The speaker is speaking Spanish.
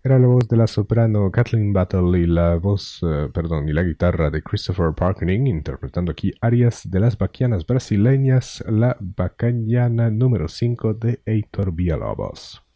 Era la voz de la soprano Kathleen Battle y y la guitarra de Christopher Parkening, interpretando aquí arias de las baquianas brasileñas, la Bacaniana número 5 de Heitor Villalobos.